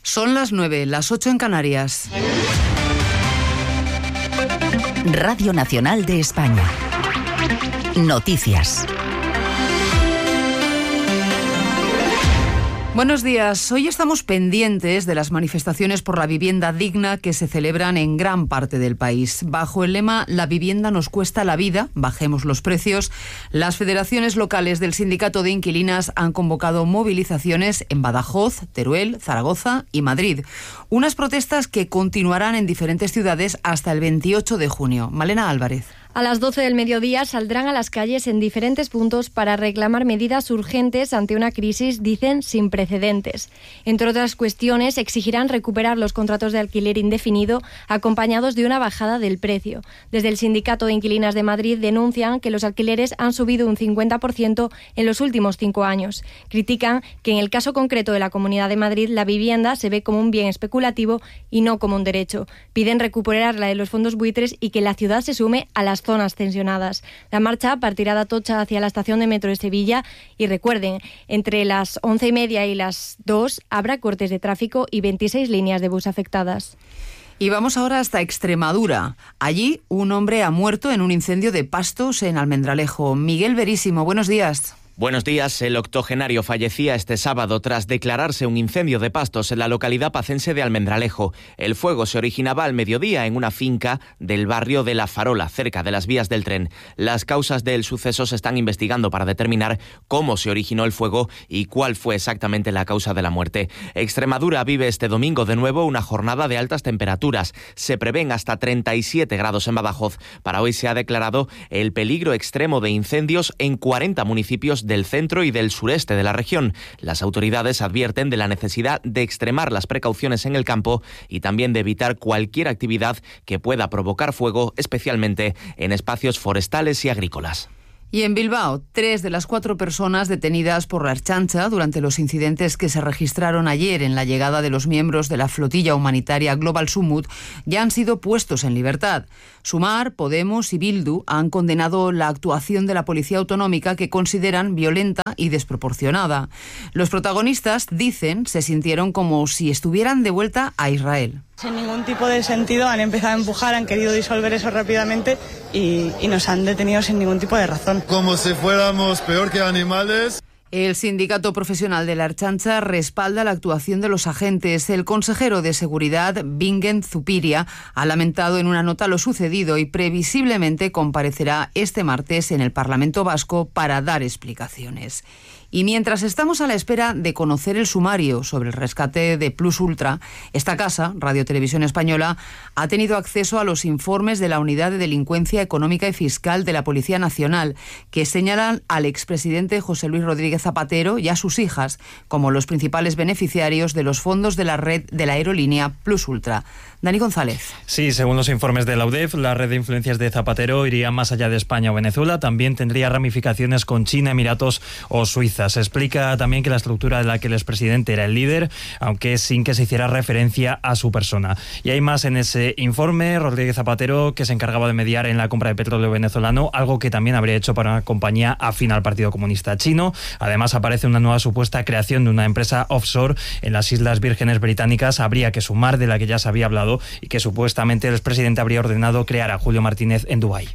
Son las 9, las 8 en Canarias. Radio Nacional de España. Noticias. Buenos días. Hoy estamos pendientes de las manifestaciones por la vivienda digna que se celebran en gran parte del país. Bajo el lema "La vivienda nos cuesta la vida, bajemos los precios", las federaciones locales del Sindicato de Inquilinas han convocado movilizaciones en Badajoz, Teruel, Zaragoza y Madrid. Unas protestas que continuarán en diferentes ciudades hasta el 28 de junio. Malena Álvarez. A las 12 del mediodía saldrán a las calles en diferentes puntos para reclamar medidas urgentes ante una crisis, dicen, sin precedentes. Entre otras cuestiones, exigirán recuperar los contratos de alquiler indefinido acompañados de una bajada del precio. Desde el Sindicato de Inquilinas de Madrid denuncian que los alquileres han subido un 50% en los últimos 5 años. Critican que en el caso concreto de la Comunidad de Madrid la vivienda se ve como un bien especulativo y no como un derecho. Piden recuperarla de los fondos buitres y que la ciudad se sume a las zonas tensionadas. La marcha partirá de Atocha hacia la estación de metro de Sevilla y recuerden, entre las 11:30 y las 2 habrá cortes de tráfico y 26 líneas de bus afectadas. Y vamos ahora hasta Extremadura. Allí un hombre ha muerto en un incendio de pastos en Almendralejo. Miguel Verísimo, buenos días. Buenos días. El octogenario fallecía este sábado tras declararse un incendio de pastos en la localidad pacense de Almendralejo. El fuego se originaba al mediodía en una finca del barrio de La Farola, cerca de las vías del tren. Las causas del suceso se están investigando para determinar cómo se originó el fuego y cuál fue exactamente la causa de la muerte. Extremadura vive este domingo de nuevo una jornada de altas temperaturas. Se prevén hasta 37 grados en Badajoz. Para hoy se ha declarado el peligro extremo de incendios en 40 municipios del centro y del sureste de la región. Las autoridades advierten de la necesidad de extremar las precauciones en el campo y también de evitar cualquier actividad que pueda provocar fuego, especialmente en espacios forestales y agrícolas. Y en Bilbao, 3 de las 4 personas detenidas por la Ertzaintza durante los incidentes que se registraron ayer en la llegada de los miembros de la flotilla humanitaria Global Sumut ya han sido puestos en libertad. Sumar, Podemos y Bildu han condenado la actuación de la Policía Autonómica, que consideran violenta y desproporcionada. Los protagonistas, dicen, se sintieron como si estuvieran de vuelta a Israel. Sin ningún tipo de sentido han empezado a empujar, han querido disolver eso rápidamente y nos han detenido sin ningún tipo de razón. Como si fuéramos peor que animales. El sindicato profesional de la Ertzaintza respalda la actuación de los agentes. El consejero de Seguridad, Bingen Zupiria, ha lamentado en una nota lo sucedido y previsiblemente comparecerá este martes en el Parlamento Vasco para dar explicaciones. Y mientras estamos a la espera de conocer el sumario sobre el rescate de Plus Ultra, esta casa, Radio Televisión Española, ha tenido acceso a los informes de la Unidad de Delincuencia Económica y Fiscal de la Policía Nacional, que señalan al expresidente José Luis Rodríguez Zapatero y a sus hijas como los principales beneficiarios de los fondos de la red de la aerolínea Plus Ultra. Dani González. Sí, según los informes de la UDEF, la red de influencias de Zapatero iría más allá de España o Venezuela, también tendría ramificaciones con China, Emiratos o Suiza. Se explica también que la estructura de la que el expresidente era el líder, aunque sin que se hiciera referencia a su persona. Y hay más en ese informe. Rodríguez Zapatero, que se encargaba de mediar en la compra de petróleo venezolano, algo que también habría hecho para una compañía afín al Partido Comunista Chino. Además, aparece una nueva supuesta creación de una empresa offshore en las Islas Vírgenes Británicas, habría que sumar, de la que ya se había hablado, y que supuestamente el expresidente habría ordenado crear a Julio Martínez en Dubái.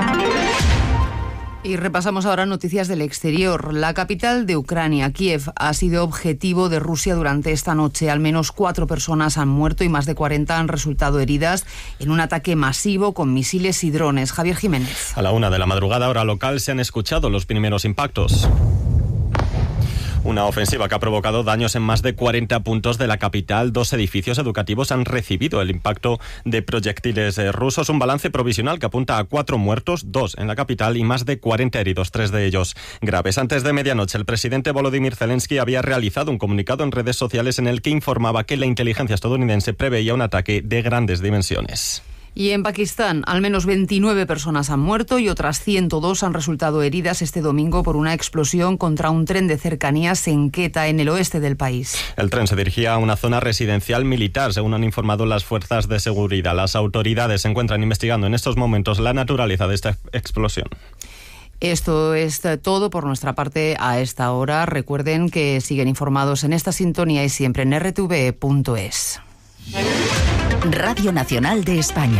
Y repasamos ahora noticias del exterior. La capital de Ucrania, Kiev, ha sido objetivo de Rusia durante esta noche. Al menos 4 personas han muerto y más de 40 han resultado heridas en un ataque masivo con misiles y drones. Javier Jiménez. A la 1 de la madrugada, hora local, se han escuchado los primeros impactos. Una ofensiva que ha provocado daños en más de 40 puntos de la capital. 2 edificios educativos han recibido el impacto de proyectiles rusos. Un balance provisional que apunta a 4 muertos, 2 en la capital y más de 40 heridos, 3 de ellos graves. Antes de medianoche, el presidente Volodymyr Zelensky había realizado un comunicado en redes sociales en el que informaba que la inteligencia estadounidense preveía un ataque de grandes dimensiones. Y en Pakistán, al menos 29 personas han muerto y otras 102 han resultado heridas este domingo por una explosión contra un tren de cercanías en Quetta, en el oeste del país. El tren se dirigía a una zona residencial militar, según han informado las fuerzas de seguridad. Las autoridades se encuentran investigando en estos momentos la naturaleza de esta explosión. Esto es todo por nuestra parte a esta hora. Recuerden que siguen informados en esta sintonía y siempre en rtve.es. Radio Nacional de España.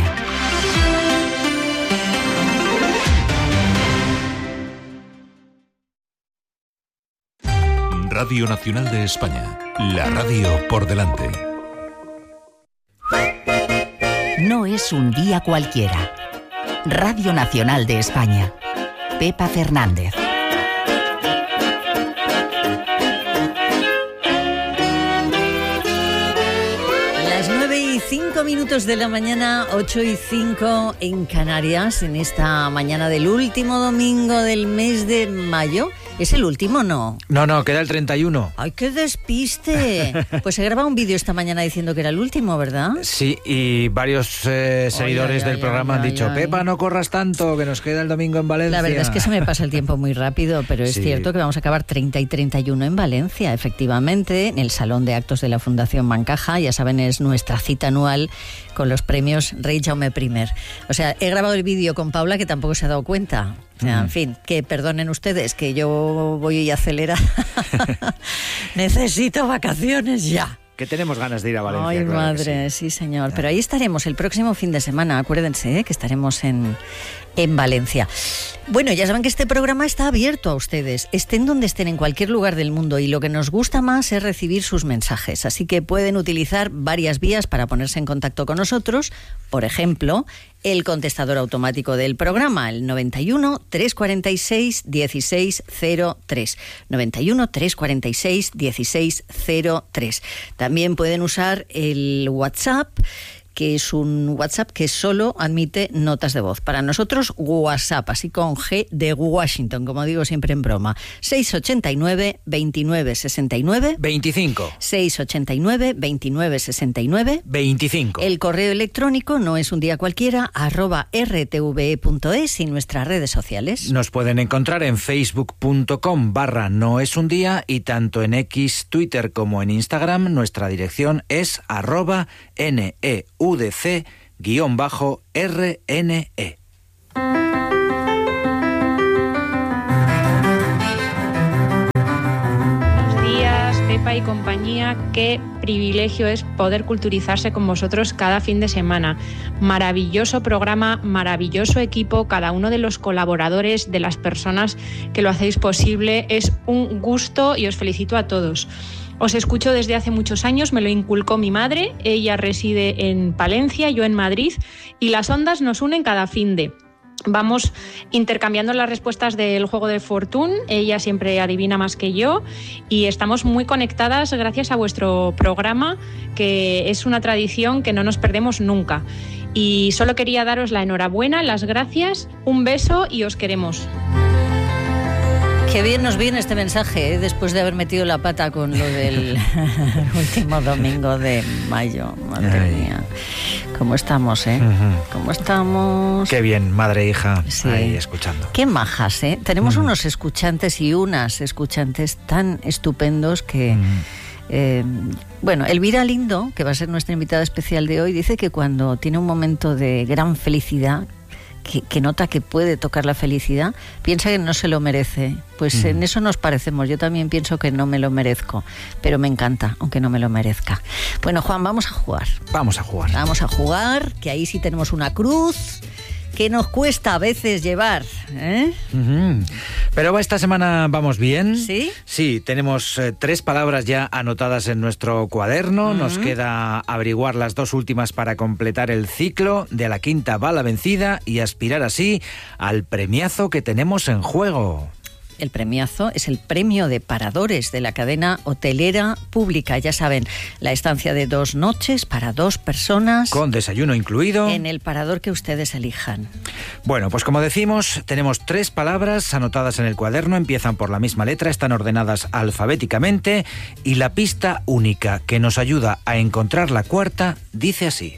Radio Nacional de España. La radio por delante. No es un día cualquiera. Radio Nacional de España. Pepa Fernández. Las 9:05 de la mañana, 8:05 en Canarias, en esta mañana del último domingo del mes de mayo. ¿Es el último, no? No, queda el 31. ¡Ay, qué despiste! Pues se graba un vídeo esta mañana diciendo que era el último, ¿verdad? Sí, y varios seguidores del programa han dicho, Pepa, no corras tanto, que nos queda el domingo en Valencia. La verdad es que se me pasa el tiempo muy rápido, pero es cierto que vamos a acabar 30 y 31 en Valencia, efectivamente, en el Salón de Actos de la Fundación Bancaja. Ya saben, es nuestra cita anual con los premios Rey Jaume I. O sea, he grabado el vídeo con Paula, que tampoco se ha dado cuenta. O sea, en fin, que perdonen ustedes que yo voy acelerada. Necesito vacaciones ya. Que tenemos ganas de ir a Valencia. Ay, claro, madre, sí, señor. Pero ahí estaremos el próximo fin de semana. Acuérdense que estaremos en Valencia. Bueno, ya saben que este programa está abierto a ustedes, estén donde estén, en cualquier lugar del mundo, y lo que nos gusta más es recibir sus mensajes. Así que pueden utilizar varias vías para ponerse en contacto con nosotros. Por ejemplo, el contestador automático del programa, el 91 346 1603. 91 346 1603. También pueden usar el WhatsApp, que es un WhatsApp que solo admite notas de voz. Para nosotros, WhatsApp, así con G de Washington, como digo siempre en broma. 689 29 69 25. 689 29 69 25. El correo electrónico no es un día cualquiera, @rtve.es, y nuestras redes sociales. Nos pueden encontrar en facebook.com/noesundía, y tanto en X, Twitter como en Instagram nuestra dirección es @NEUDC_RNE. Buenos días, Pepa y compañía. Qué privilegio es poder culturizarse con vosotros cada fin de semana. Maravilloso programa, maravilloso equipo, cada uno de los colaboradores, de las personas que lo hacéis posible. Es un gusto y os felicito a todos. Os escucho desde hace muchos años, me lo inculcó mi madre. Ella reside en Palencia, yo en Madrid, y las ondas nos unen cada finde. Vamos intercambiando las respuestas del juego de Fortune, ella siempre adivina más que yo, y estamos muy conectadas gracias a vuestro programa, que es una tradición que no nos perdemos nunca. Y solo quería daros la enhorabuena, las gracias, un beso y os queremos. Qué bien nos viene este mensaje, después de haber metido la pata con lo del último domingo de mayo. Madre mía. ¿Cómo estamos, ¿Cómo estamos? Qué bien, madre e hija, sí. Ahí escuchando. Qué majas, Tenemos unos escuchantes y unas escuchantes tan estupendos que... bueno, Elvira Lindo, que va a ser nuestra invitada especial de hoy, dice que cuando tiene un momento de gran felicidad, que nota que puede tocar la felicidad, piensa que no se lo merece. Pues en eso nos parecemos. Yo también pienso que no me lo merezco, pero me encanta, aunque no me lo merezca. Bueno, Juan, vamos a jugar. Vamos a jugar. Vamos a jugar, que ahí sí tenemos una cruz que nos cuesta a veces llevar, Pero esta semana vamos bien. ¿Sí? Sí, tenemos 3 palabras ya anotadas en nuestro cuaderno. Nos queda averiguar las 2 últimas para completar el ciclo. De la quinta va la vencida y aspirar así al premiazo que tenemos en juego. El premiazo es el premio de paradores de la cadena hotelera pública. Ya saben, la estancia de 2 noches para 2 personas. Con desayuno incluido. En el parador que ustedes elijan. Bueno, pues como decimos, tenemos 3 palabras anotadas en el cuaderno. Empiezan por la misma letra, están ordenadas alfabéticamente. Y la pista única que nos ayuda a encontrar la cuarta dice así.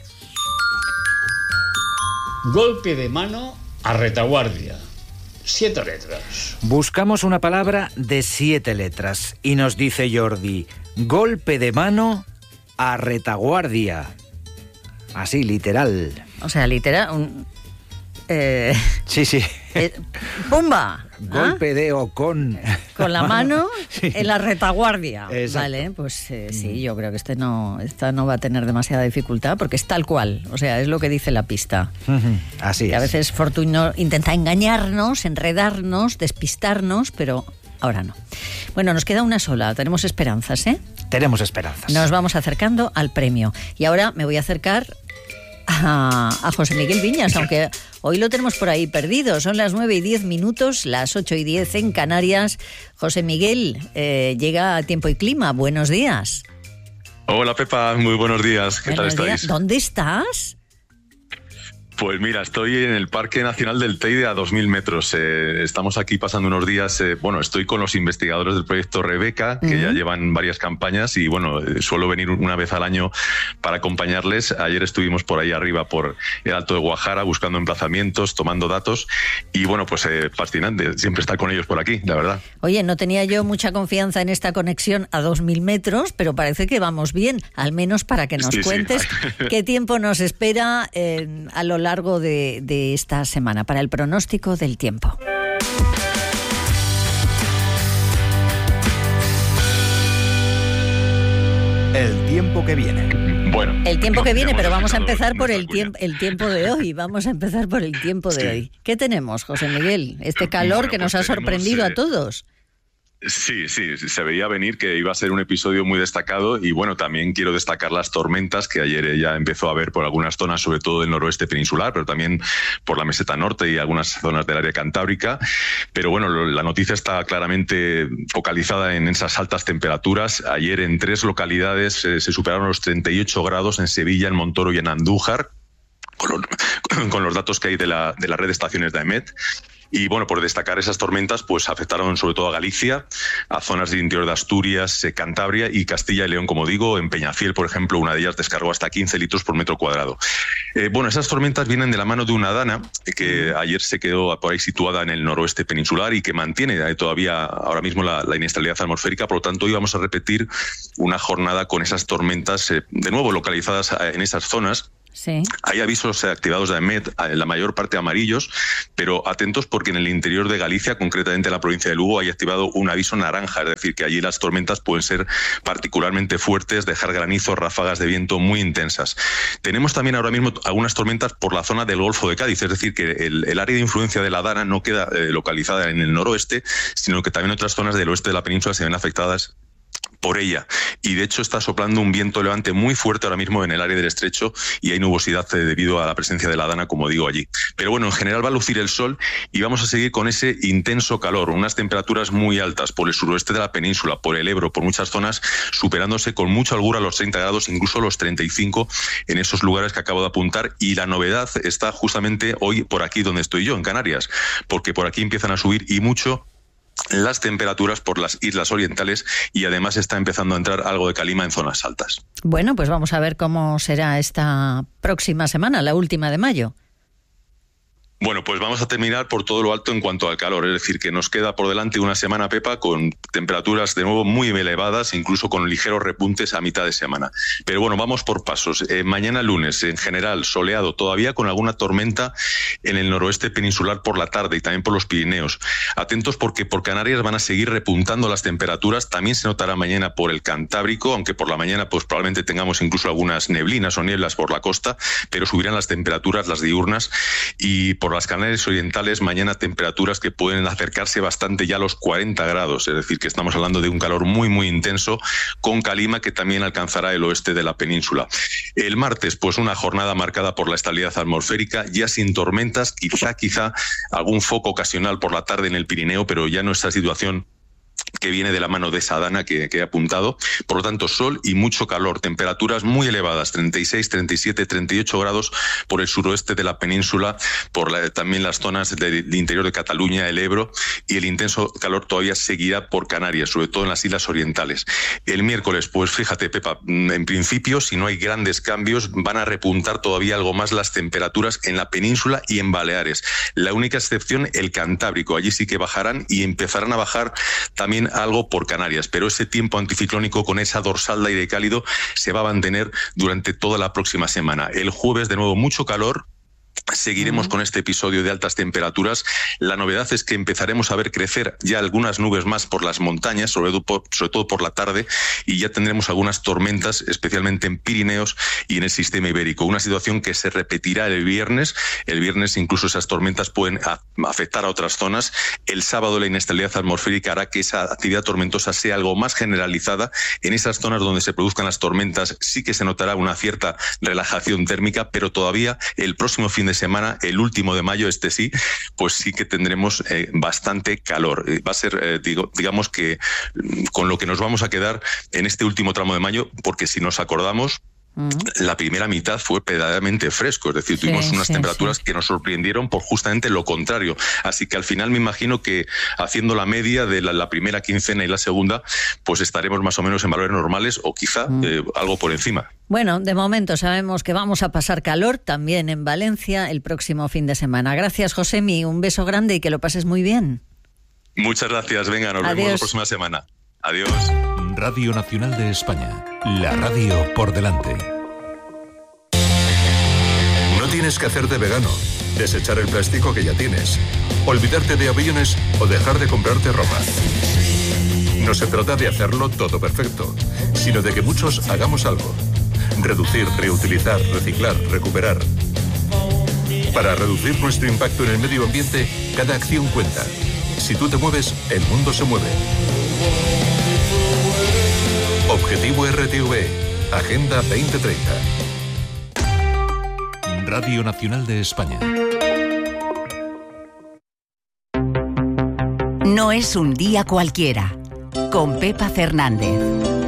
Golpe de mano a retaguardia. 7 letras. Buscamos una palabra de 7 letras y nos dice Jordi, golpe de mano a retaguardia. Así, literal. O sea, literal. Sí. ¡Pumba! golpe de o con la mano sí. en la retaguardia. Exacto. Vale, pues sí, yo creo que esta no va a tener demasiada dificultad porque es tal cual, o sea, es lo que dice la pista. Así que es. A veces Fortuny intenta engañarnos, enredarnos, despistarnos, pero ahora no. Bueno, nos queda una sola, tenemos esperanzas, ¿eh? Tenemos esperanzas. Nos vamos acercando al premio. Y ahora me voy a acercar a José Miguel Viñas, aunque hoy lo tenemos por ahí perdido. Son las 9:10, las 8:10 en Canarias. José Miguel, llega a Tiempo y Clima. Buenos días. Hola Pepa, muy buenos días. ¿Qué Buenos tal días. estáis? ¿Dónde estás? Pues mira, estoy en el Parque Nacional del Teide a 2.000 metros. Estamos aquí pasando unos días, estoy con los investigadores del proyecto Rebeca, que ya llevan varias campañas y suelo venir una vez al año para acompañarles. Ayer estuvimos por ahí arriba, por el Alto de Guajara, buscando emplazamientos, tomando datos y fascinante, siempre estar con ellos por aquí, la verdad. Oye, no tenía yo mucha confianza en esta conexión a 2.000 metros, pero parece que vamos bien, al menos para que nos cuentes qué tiempo nos espera a lo largo de esta semana para el pronóstico del tiempo. El tiempo que viene. Bueno, el tiempo que viene, pero vamos a empezar por el tiempo de hoy. Vamos a empezar por el tiempo de hoy. ¿Qué tenemos, José Miguel? Este calor que nos ha sorprendido a todos. Sí, se veía venir que iba a ser un episodio muy destacado y también quiero destacar las tormentas que ayer ya empezó a haber por algunas zonas, sobre todo del noroeste peninsular, pero también por la meseta norte y algunas zonas del área cantábrica. Pero la noticia está claramente focalizada en esas altas temperaturas. Ayer en 3 localidades se superaron los 38 grados en Sevilla, en Montoro y en Andújar, con los datos que hay de la red de estaciones de AEMET. Y por destacar esas tormentas, afectaron sobre todo a Galicia, a zonas del interior de Asturias, Cantabria y Castilla y León, como digo. En Peñafiel, por ejemplo, una de ellas descargó hasta 15 litros por metro cuadrado. Esas tormentas vienen de la mano de una dana que ayer se quedó por ahí situada en el noroeste peninsular y que mantiene todavía ahora mismo la inestabilidad atmosférica. Por lo tanto, hoy vamos a repetir una jornada con esas tormentas, de nuevo localizadas en esas zonas. Sí. Hay avisos activados de AEMET, la mayor parte amarillos, pero atentos porque en el interior de Galicia, concretamente en la provincia de Lugo, hay activado un aviso naranja, es decir, que allí las tormentas pueden ser particularmente fuertes, dejar granizo, ráfagas de viento muy intensas. Tenemos también ahora mismo algunas tormentas por la zona del Golfo de Cádiz, es decir, que el área de influencia de la dana no queda localizada en el noroeste, sino que también otras zonas del oeste de la península se ven afectadas por ella. Y de hecho está soplando un viento levante muy fuerte ahora mismo en el área del estrecho y hay nubosidad debido a la presencia de la dana, como digo, allí. Pero en general va a lucir el sol y vamos a seguir con ese intenso calor, unas temperaturas muy altas por el suroeste de la península, por el Ebro, por muchas zonas, superándose con mucha holgura los 30 grados, incluso los 35 en esos lugares que acabo de apuntar. Y la novedad está justamente hoy por aquí donde estoy yo, en Canarias, porque por aquí empiezan a subir y mucho las temperaturas por las islas orientales y además está empezando a entrar algo de calima en zonas altas. Bueno, pues vamos a ver cómo será esta próxima semana, la última de mayo. Bueno, pues vamos a terminar por todo lo alto en cuanto al calor, es decir, que nos queda por delante una semana, Pepa, con temperaturas de nuevo muy elevadas, incluso con ligeros repuntes a mitad de semana. Pero vamos por pasos. Mañana lunes, en general, soleado, todavía con alguna tormenta en el noroeste peninsular por la tarde y también por los Pirineos. Atentos porque por Canarias van a seguir repuntando las temperaturas, también se notará mañana por el Cantábrico, aunque por la mañana probablemente tengamos incluso algunas neblinas o nieblas por la costa, pero subirán las temperaturas, las diurnas, y por las Canarias orientales mañana temperaturas que pueden acercarse bastante ya a los 40 grados, es decir, que estamos hablando de un calor muy muy intenso con calima que también alcanzará el oeste de la península. El martes, una jornada marcada por la estabilidad atmosférica, ya sin tormentas, quizá algún foco ocasional por la tarde en el Pirineo, pero ya nuestra situación que viene de la mano de esa dana que he apuntado. Por lo tanto, sol y mucho calor, temperaturas muy elevadas, 36, 37, 38 grados por el suroeste de la península, también las zonas del interior de Cataluña, el Ebro, y el intenso calor todavía seguirá por Canarias, sobre todo en las islas orientales. El miércoles, fíjate, Pepa, en principio, si no hay grandes cambios, van a repuntar todavía algo más las temperaturas en la península y en Baleares. La única excepción, el Cantábrico, allí sí que bajarán y empezarán a bajar también algo por Canarias, pero ese tiempo anticiclónico con esa dorsal de aire cálido se va a mantener durante toda la próxima semana. El jueves, de nuevo, mucho calor, seguiremos con este episodio de altas temperaturas. La novedad es que empezaremos a ver crecer ya algunas nubes más por las montañas, sobre todo por la tarde, y ya tendremos algunas tormentas, especialmente en Pirineos y en el sistema ibérico. Una situación que se repetirá el viernes. El viernes incluso esas tormentas pueden afectar a otras zonas. El sábado la inestabilidad atmosférica hará que esa actividad tormentosa sea algo más generalizada. En esas zonas donde se produzcan las tormentas sí que se notará una cierta relajación térmica, pero todavía el próximo fin de semana, el último de mayo, pues sí que tendremos bastante calor. Va a ser, digamos que con lo que nos vamos a quedar en este último tramo de mayo, porque si nos acordamos, la primera mitad fue verdaderamente fresco, es decir, tuvimos unas temperaturas que nos sorprendieron por justamente lo contrario. Así que al final me imagino que haciendo la media de la primera quincena y la segunda, pues estaremos más o menos en valores normales o quizá algo por encima. Bueno, de momento sabemos que vamos a pasar calor también en Valencia el próximo fin de semana. Gracias, Josemi, un beso grande y que lo pases muy bien. Muchas gracias, venga, nos vemos la próxima semana. Adiós. Radio Nacional de España, la radio por delante. No tienes que hacerte vegano, desechar el plástico que ya tienes, olvidarte de aviones o dejar de comprarte ropa. No se trata de hacerlo todo perfecto, sino de que muchos hagamos algo. Reducir, reutilizar, reciclar, recuperar. Para reducir nuestro impacto en el medio ambiente, cada acción cuenta. Si tú te mueves, el mundo se mueve. Objetivo RTV, Agenda 2030. Radio Nacional de España. No es un día cualquiera, con Pepa Fernández.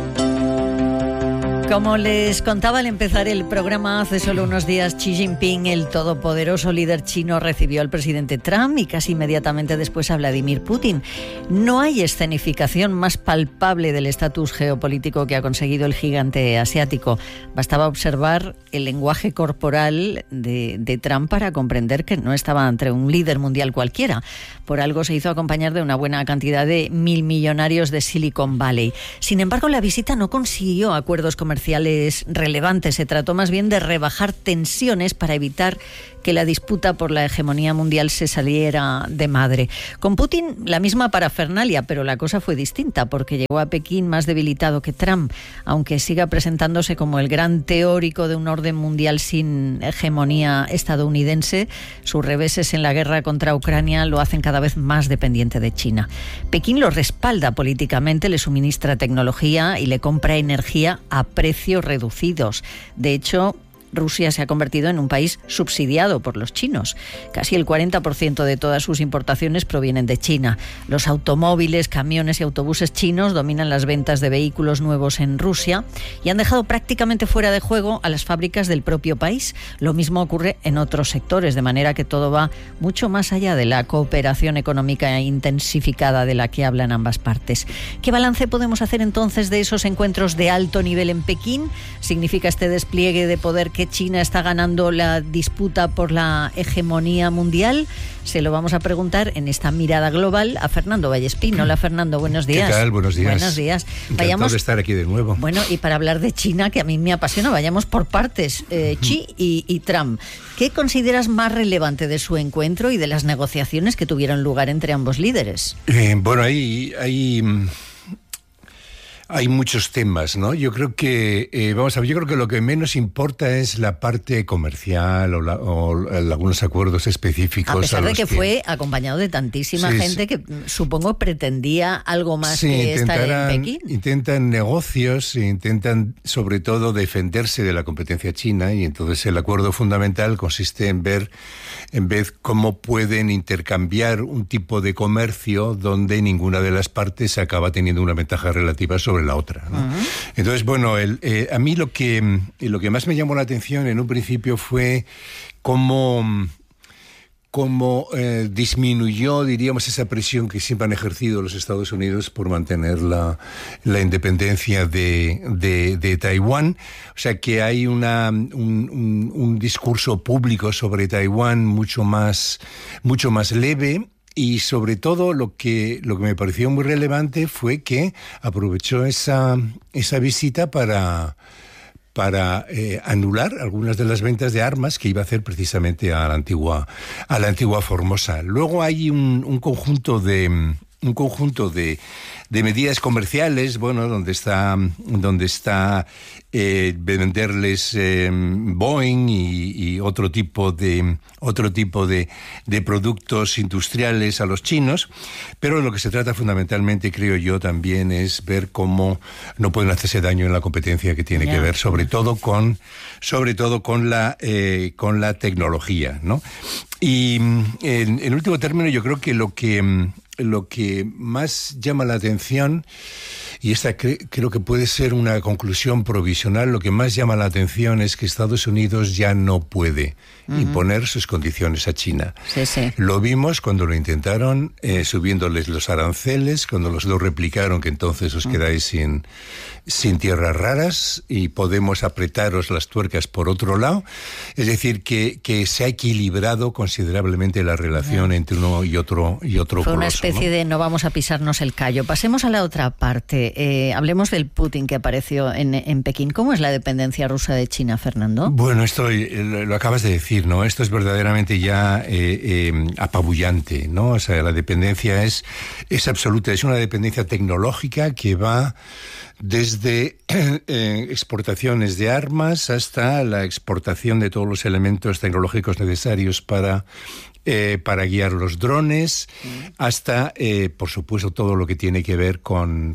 Como les contaba al empezar el programa, hace solo unos días Xi Jinping, el todopoderoso líder chino, recibió al presidente Trump y casi inmediatamente después a Vladimir Putin. No hay escenificación más palpable del estatus geopolítico que ha conseguido el gigante asiático. Bastaba observar el lenguaje corporal de Trump para comprender que no estaba ante un líder mundial cualquiera. Por algo se hizo acompañar de una buena cantidad de milmillonarios de Silicon Valley. Sin embargo, la visita no consiguió acuerdos comerciales relevantes. Se trató más bien de rebajar tensiones para evitar que la disputa por la hegemonía mundial se saliera de madre. Con Putin la misma parafernalia, pero la cosa fue distinta porque llegó a Pekín más debilitado que Trump, aunque siga presentándose como el gran teórico de un orden mundial sin hegemonía estadounidense. Sus reveses en la guerra contra Ucrania lo hacen cada vez más dependiente de China. Pekín lo respalda políticamente, le suministra tecnología y le compra energía a precios reducidos. De hecho, Rusia se ha convertido en un país subsidiado por los chinos. Casi el 40% de todas sus importaciones provienen de China. Los automóviles, camiones y autobuses chinos dominan las ventas de vehículos nuevos en Rusia y han dejado prácticamente fuera de juego a las fábricas del propio país. Lo mismo ocurre en otros sectores, de manera que todo va mucho más allá de la cooperación económica intensificada de la que hablan ambas partes. ¿Qué balance podemos hacer entonces de esos encuentros de alto nivel en Pekín? ¿Significa este despliegue de poder que China está ganando la disputa por la hegemonía mundial? Se lo vamos a preguntar en esta mirada global a Fernando Vallespín. Hola, Fernando, buenos días. ¿Qué tal? Buenos días. Buenos días. Encantado de estar aquí de nuevo. Bueno, y para hablar de China, que a mí me apasiona, vayamos por partes. Xi y Trump. ¿Qué consideras más relevante de su encuentro y de las negociaciones que tuvieron lugar entre ambos líderes? Bueno, hay muchos temas, ¿no? Yo creo que, yo creo que lo que menos importa es la parte comercial o algunos acuerdos específicos. A pesar de que fue acompañado de tantísima gente que supongo pretendía algo más que estar en Pekín. Intentan negocios, intentan sobre todo defenderse de la competencia china, y entonces el acuerdo fundamental consiste en ver cómo pueden intercambiar un tipo de comercio donde ninguna de las partes acaba teniendo una ventaja relativa sobre la otra, ¿no? Uh-huh. Entonces, bueno, a mí lo que más me llamó la atención en un principio fue cómo disminuyó, diríamos, esa presión que siempre han ejercido los Estados Unidos por mantener la independencia de Taiwán. O sea, que hay un discurso público sobre Taiwán mucho más leve. Y sobre todo lo que me pareció muy relevante fue que aprovechó esa visita para anular algunas de las ventas de armas que iba a hacer precisamente a la antigua Formosa. Luego hay un conjunto de medidas comerciales, bueno, donde está venderles Boeing y otro tipo de productos industriales a los chinos, pero lo que se trata fundamentalmente, creo yo, también es ver cómo no pueden hacerse daño en la competencia que tiene que ver sobre todo con la tecnología, ¿no? Y en último término, yo creo que lo que más llama la atención, y esta creo que puede ser una conclusión provisional, lo que más llama la atención es que Estados Unidos ya no puede imponer sus condiciones a China. Sí, sí. Lo vimos cuando lo intentaron, subiéndoles los aranceles, cuando los dos replicaron que entonces os quedáis sin tierras raras y podemos apretaros las tuercas por otro lado. Es decir, que se ha equilibrado considerablemente la relación entre uno y otro Fue una coloso, especie ¿no? de no vamos a pisarnos el callo. Pasemos a la otra parte. Hablemos del Putin que apareció en Pekín. ¿Cómo es la dependencia rusa de China, Fernando? Bueno, esto lo acabas de decir, ¿no? Esto es verdaderamente ya apabullante, ¿no? O sea, la dependencia es absoluta. Es una dependencia tecnológica que va desde exportaciones de armas hasta la exportación de todos los elementos tecnológicos necesarios para guiar los drones, hasta, por supuesto, todo lo que tiene que ver con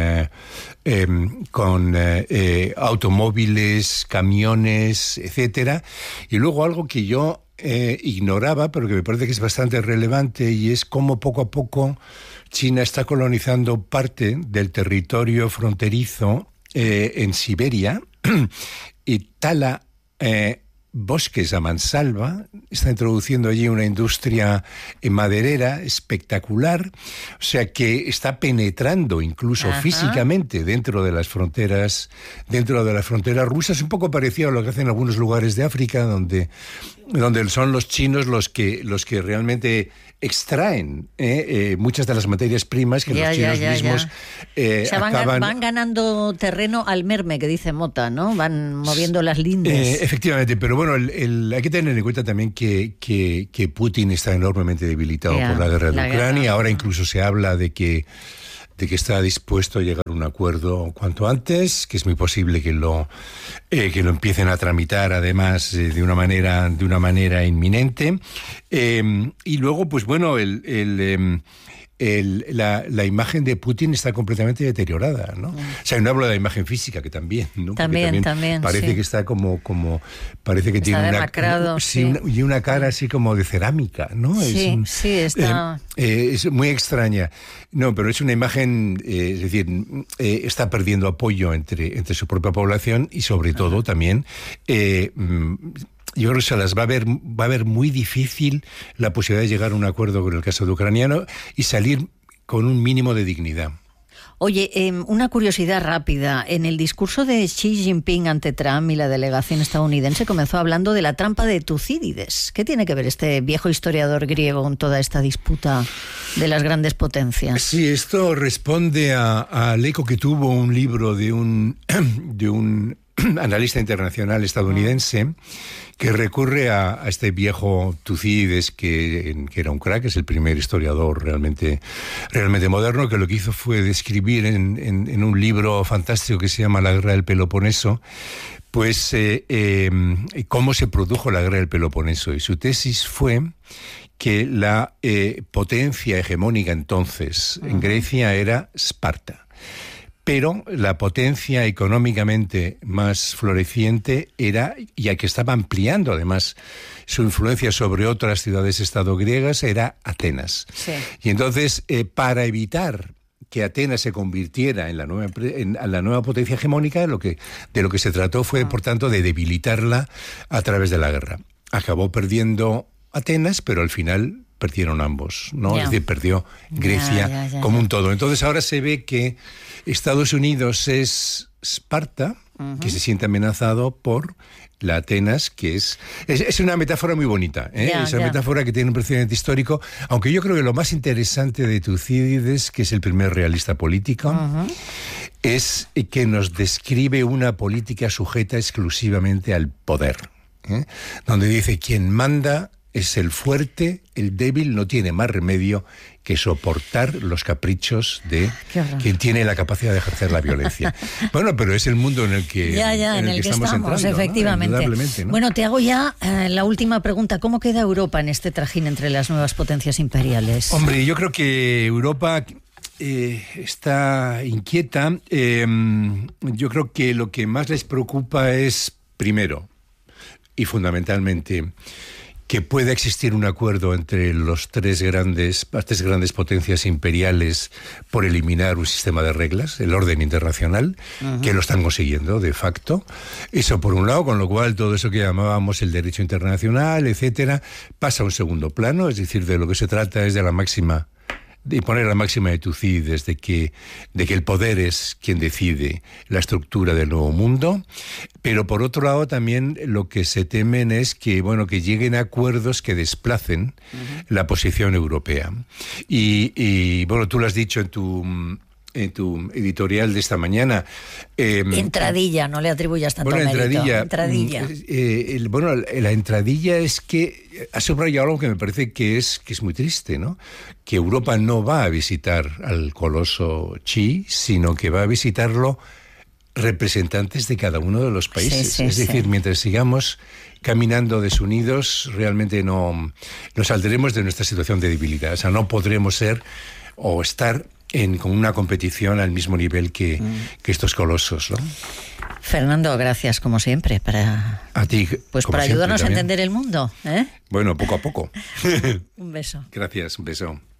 automóviles, camiones, etcétera. Y luego algo que yo ignoraba, pero que me parece que es bastante relevante, y es cómo poco a poco China está colonizando parte del territorio fronterizo en Siberia y tala bosques a mansalva, está introduciendo allí una industria maderera espectacular, o sea que está penetrando incluso físicamente dentro de las fronteras rusas, un poco parecido a lo que hacen en algunos lugares de África, donde son los chinos los que realmente extraen muchas de las materias primas que los chinos mismos o sea, van ganando terreno al merme, que dice Mota, ¿no? Van moviendo las lindes. Efectivamente, pero bueno, hay que tener en cuenta también que Putin está enormemente debilitado por la guerra de Ucrania. Ahora incluso se habla de que está dispuesto a llegar a un acuerdo cuanto antes, que es muy posible que lo empiecen a tramitar además de una manera inminente. Y luego, pues bueno, la imagen de Putin está completamente deteriorada, ¿no? O sea, no hablo de la imagen física, que también, ¿no? También, parece que está parece que tiene una cara así como de cerámica, ¿no? Está... es muy extraña. No, pero es una imagen, es decir, está perdiendo apoyo entre su propia población y sobre todo también... yo creo que se las va a ver muy difícil la posibilidad de llegar a un acuerdo con el caso de ucraniano y salir con un mínimo de dignidad. Oye, una curiosidad rápida. En el discurso de Xi Jinping ante Trump y la delegación estadounidense comenzó hablando de la trampa de Tucídides. ¿Qué tiene que ver este viejo historiador griego con toda esta disputa de las grandes potencias? Sí, esto responde al eco que tuvo un libro de un analista internacional estadounidense que recurre a este viejo Tucídides, que era un crack, es el primer historiador realmente moderno, que lo que hizo fue describir en un libro fantástico que se llama La Guerra del Peloponeso, pues cómo se produjo la Guerra del Peloponeso. Y su tesis fue que la potencia hegemónica entonces en Grecia era Esparta. Pero la potencia económicamente más floreciente era, y que estaba ampliando además su influencia sobre otras ciudades-estado griegas, era Atenas. Sí. Y entonces, para evitar que Atenas se convirtiera en la nueva potencia hegemónica, de lo que se trató fue, por tanto, de debilitarla a través de la guerra. Acabó perdiendo Atenas, pero al final perdieron ambos, ¿no? Es decir, perdió Grecia como un todo. Entonces ahora se ve que Estados Unidos es Esparta, que se siente amenazado por la Atenas, que es una metáfora muy bonita, es una metáfora que tiene un precedente histórico, aunque yo creo que lo más interesante de Tucídides, que es el primer realista político, es que nos describe una política sujeta exclusivamente al poder, donde dice quien manda es el fuerte, el débil no tiene más remedio que soportar los caprichos de quien tiene la capacidad de ejercer la violencia. Bueno, pero es el mundo en el que, en el que estamos entrando, efectivamente. ¿No? Bueno, te hago ya la última pregunta. ¿Cómo queda Europa en este trajín entre las nuevas potencias imperiales? Hombre, yo creo que Europa está inquieta. Yo creo que lo que más les preocupa es, primero y fundamentalmente, que pueda existir un acuerdo entre las tres grandes potencias imperiales por eliminar un sistema de reglas, el orden internacional, que lo están consiguiendo de facto. Eso por un lado, con lo cual todo eso que llamábamos el derecho internacional, etcétera, pasa a un segundo plano, es decir, de lo que se trata es de poner la máxima de Tucídides de que el poder es quien decide la estructura del nuevo mundo, pero por otro lado también lo que se temen es que lleguen a acuerdos que desplacen la posición europea. Y tú lo has dicho en tu editorial de esta mañana. Entradilla, no le atribuyas tanto mérito. Entradilla. La entradilla es que ha subrayado algo que me parece que es muy triste, ¿no? Que Europa no va a visitar al coloso Xi, sino que va a visitarlo representantes de cada uno de los países. Es decir, mientras sigamos caminando desunidos, realmente no saldremos de nuestra situación de debilidad. O sea, no podremos ser o estar con una competición al mismo nivel que estos colosos, ¿no? Fernando, gracias como siempre a ti, para ayudarnos a entender el mundo, ¿eh? Bueno, poco a poco. Un beso. Gracias, un beso.